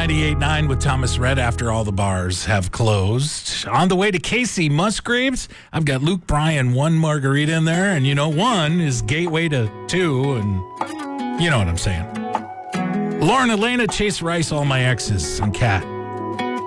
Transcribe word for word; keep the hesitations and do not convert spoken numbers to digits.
ninety-eight point nine with Thomas Red after all the bars have closed. On the way to Casey Musgraves, I've got Luke Bryan, one margarita in there, and you know, one is gateway to two, and you know what I'm saying. Lauren Elena, Chase Rice, all my exes, and Kat.